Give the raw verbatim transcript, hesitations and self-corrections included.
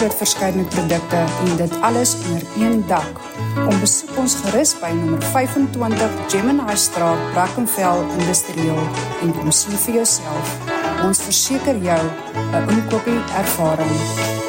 groot verskeidenheid produkte en dit alles onder een dak. Kom besoek ons gerus by nommer vyfentwintig Gemini Straat, Brackenfell Industrieel en kom sien vir jouself. Ons verseker jou 'n inkoopie ervaring.